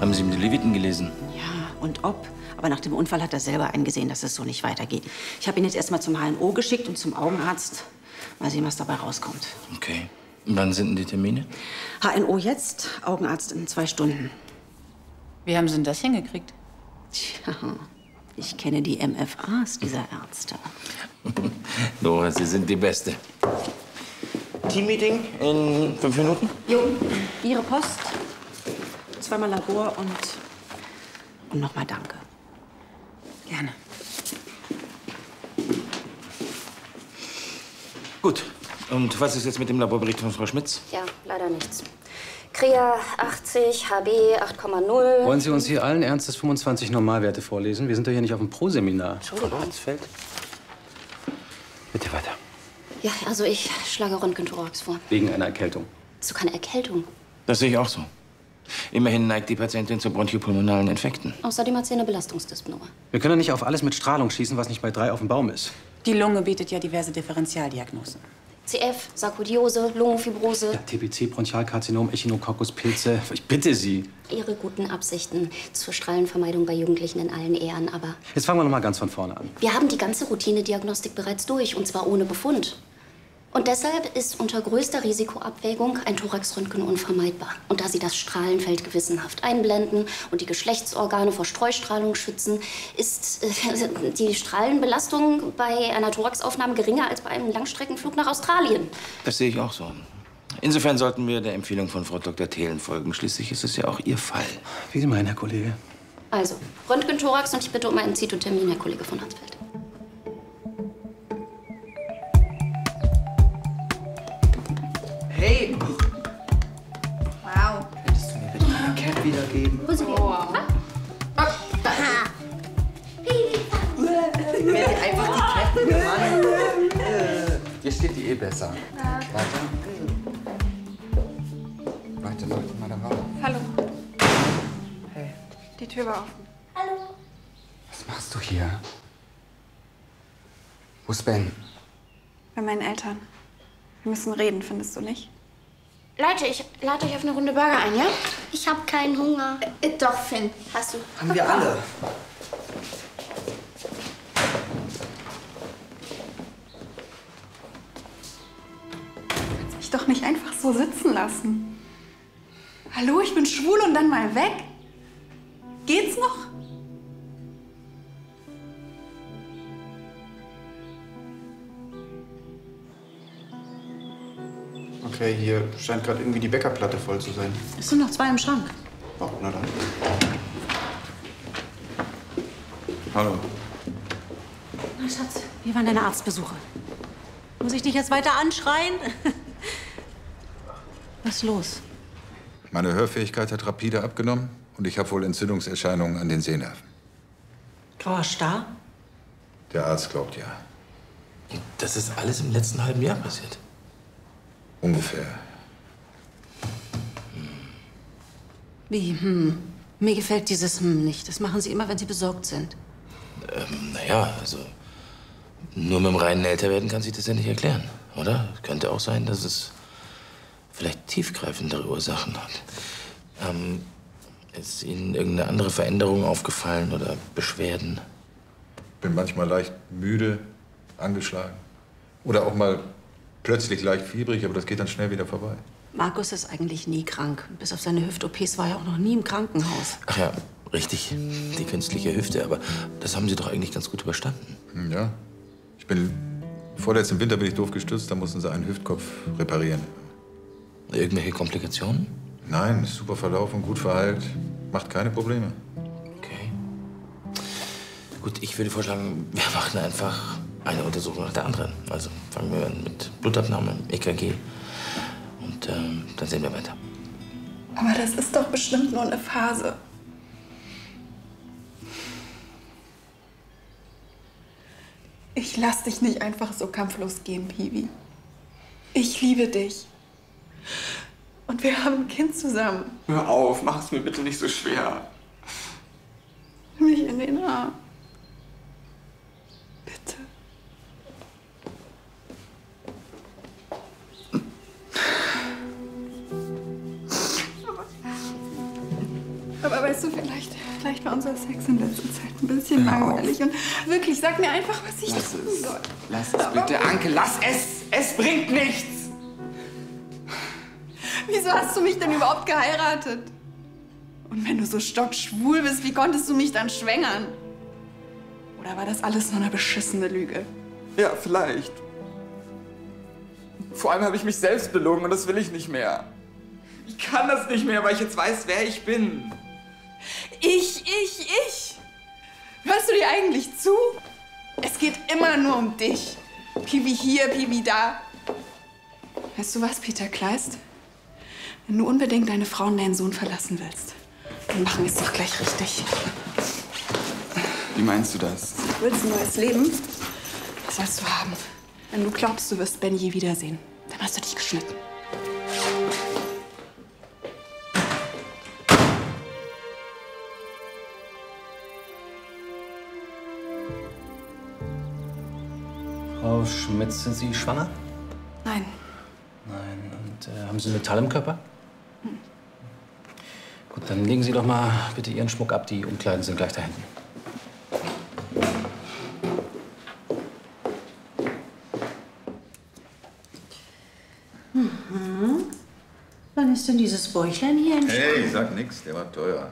Haben Sie die Leviten gelesen? Ja, und ob. Aber nach dem Unfall hat er selber eingesehen, dass es so nicht weitergeht. Ich habe ihn jetzt erstmal zum HNO geschickt und zum Augenarzt. Mal sehen, was dabei rauskommt. Okay. Und wann sind denn die Termine? HNO jetzt, Augenarzt in 2 Stunden. Wie haben Sie denn das hingekriegt? Tja, ich kenne die MFAs dieser Ärzte. Nora, Sie sind die Beste. Teammeeting in 5 Minuten? Jo, Ihre Post, 2-mal Labor und nochmal Danke. Gerne. Gut. Und was ist jetzt mit dem Laborbericht von Frau Schmitz? Ja, leider nichts. Krea 80, HB 8,0. Wollen Sie uns hier allen Ernstes 25 Normalwerte vorlesen? Wir sind doch hier nicht auf dem Pro-Seminar. Entschuldigung. Bitte weiter. Ja, also ich schlage Röntgenthorax vor. Wegen einer Erkältung. So keine Erkältung. Das sehe ich auch so. Immerhin neigt die Patientin zu bronchopulmonalen Infekten. Außerdem hat sie eine Belastungsdyspnoe. Wir können doch nicht auf alles mit Strahlung schießen, was nicht bei 3 auf dem Baum ist. Die Lunge bietet ja diverse Differentialdiagnosen. CF, Sarkoidiose, Lungenfibrose. Ja, TBC, Bronchialkarzinom, Echinococcus, Pilze. Ich bitte Sie. Ihre guten Absichten zur Strahlenvermeidung bei Jugendlichen in allen Ehren, aber Jetzt fangen wir noch mal ganz von vorne an. wir haben die ganze Routine-Diagnostik bereits durch, und zwar ohne Befund. Und deshalb ist unter größter Risikoabwägung ein Thoraxröntgen unvermeidbar. Und da Sie das Strahlenfeld gewissenhaft einblenden und die Geschlechtsorgane vor Streustrahlung schützen, ist die Strahlenbelastung bei einer Thoraxaufnahme geringer als bei einem Langstreckenflug nach Australien. Das sehe ich auch so. Insofern sollten wir der Empfehlung von Frau Dr. Thelen folgen. Schließlich ist es ja auch Ihr Fall. Wie Sie meinen, Herr Kollege. Also, Röntgenthorax, und ich bitte um einen Zitotermin, Herr Kollege von Hansfeld. Hey! Wow. Könntest du mir bitte meine Cap wiedergeben? Wo sind wir? Oh. Ich werde einfach die Cap Mann. Hier steht die eh besser. Weiter. Leute, mal da raus. Hallo. Hey. Die Tür war offen. Was machst du hier? Wo ist Ben? Bei meinen Eltern. Wir müssen reden, findest du nicht? Leute, ich lade euch auf eine Runde Burger ein, ja? Ich habe keinen Hunger. Doch, Finn. Hast du? Haben wir alle. Mich doch nicht einfach so sitzen lassen. Hallo, ich bin schwul und dann mal weg? Geht's noch? Okay, hier scheint gerade irgendwie die Bäckerplatte voll zu sein. Es sind noch 2 im Schrank. Oh, na dann. Hallo. Na, Schatz, wie waren deine Arztbesuche? Muss ich dich jetzt weiter anschreien? Was ist los? Meine Hörfähigkeit hat rapide abgenommen und ich habe wohl Entzündungserscheinungen an den Sehnerven. Grauer Star? Der Arzt glaubt ja. Das ist alles im letzten halben Jahr passiert. Ungefähr. Wie, Mir gefällt dieses nicht. Das machen Sie immer, wenn Sie besorgt sind. Naja, also nur mit dem reinen Älterwerden kann sich das ja nicht erklären, oder? Könnte auch sein, dass es vielleicht tiefgreifendere Ursachen hat. Ist Ihnen irgendeine andere Veränderung aufgefallen oder Beschwerden? Bin manchmal leicht müde, angeschlagen. Oder auch mal plötzlich leicht fiebrig, aber das geht dann schnell wieder vorbei. Markus ist eigentlich nie krank. Bis auf seine Hüft-OPs war er auch noch nie im Krankenhaus. Ach ja, richtig. Die künstliche Hüfte, aber das haben Sie doch eigentlich ganz gut überstanden. Ja. Vorletzten Winter bin ich doof gestürzt, da mussten sie einen Hüftkopf reparieren. Irgendwelche Komplikationen? Nein, ist super verlaufen, gut verheilt, macht keine Probleme. Okay. Gut, ich würde vorschlagen, wir machen einfach eine Untersuchung nach der anderen. Also fangen wir an mit Blutabnahme, EKG und dann sehen wir weiter. Aber das ist doch bestimmt nur eine Phase. Ich lass dich nicht einfach so kampflos gehen, Piwi. Ich liebe dich. Und wir haben ein Kind zusammen. Hör auf, mach es mir bitte nicht so schwer. Nimm mich in den Arm. Bitte. Aber weißt du, vielleicht war unser Sex in letzter Zeit ein bisschen langweilig. Und wirklich, sag mir einfach, was ich tun soll. Lass es bitte, Anke, lass es! Es bringt nichts! Wieso hast du mich denn überhaupt geheiratet? Und wenn du so stockschwul bist, wie konntest du mich dann schwängern? Oder war das alles nur eine beschissene Lüge? Ja, vielleicht. Vor allem habe ich mich selbst belogen und das will ich nicht mehr. Ich kann das nicht mehr, weil ich jetzt weiß, wer ich bin. Ich. Hörst du dir eigentlich zu? Es geht immer nur um dich. Piwi hier, Piwi da. Weißt du was, Peter Kleist? Wenn du unbedingt deine Frau und deinen Sohn verlassen willst, dann machen wir es doch gleich richtig. Wie meinst du das? Du willst ein neues Leben? Das sollst du haben. Wenn du glaubst, du wirst Ben je wiedersehen, dann hast du dich geschnitten. Frau Schmitz, sind Sie schwanger? Nein. Nein. Und haben Sie Metall im Körper? Gut, dann legen Sie doch mal bitte Ihren Schmuck ab. Die Umkleiden sind gleich da hinten. Wann ist denn dieses Bäuchlein hier entstanden? Hey, sag nix, der war teuer.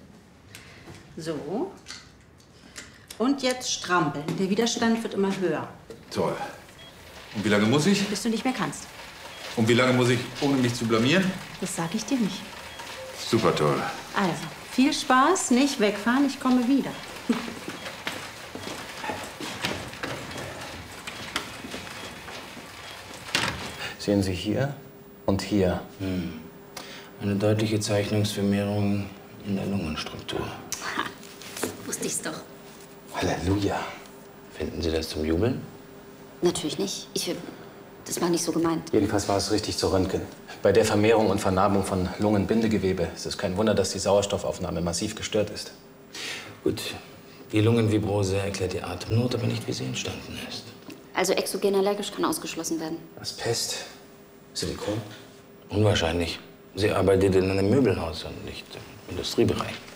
So. Und jetzt strampeln. Der Widerstand wird immer höher, Toll. Und wie lange muss ich? bis du nicht mehr kannst. Und wie lange muss ich, ohne mich zu blamieren? Das sage ich dir nicht. Super toll. Also, viel Spaß, nicht wegfahren, ich komme wieder. Sehen Sie hier und hier. Eine deutliche Zeichnungsvermehrung in der Lungenstruktur. Wusste ich's doch. Halleluja. Finden Sie das zum Jubeln? Natürlich nicht. Das war nicht so gemeint. Jedenfalls war es richtig zu röntgen. Bei der Vermehrung und Vernarbung von Lungenbindegewebe ist es kein Wunder, dass die Sauerstoffaufnahme massiv gestört ist. Gut, die Lungenvibrose erklärt die Atemnot, aber nicht, wie sie entstanden ist. Also exogen allergisch kann ausgeschlossen werden. Asbest? Silikon? Unwahrscheinlich. Sie arbeitet in einem Möbelhaus und nicht im Industriebereich.